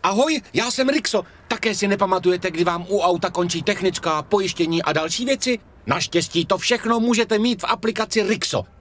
Ahoj, já jsem Rixo. Také si nepamatujete, kdy vám u auta končí technická, pojištění a další věci? Naštěstí to všechno můžete mít v aplikaci Rixo.